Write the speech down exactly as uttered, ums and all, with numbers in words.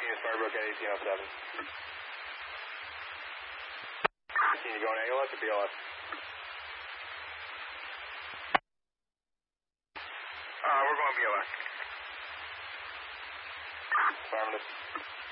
eighteen is Farbrook at eighteen oh seven. eighteen, you going A L S or B L S? Uh, we're going B L S. Affirmative.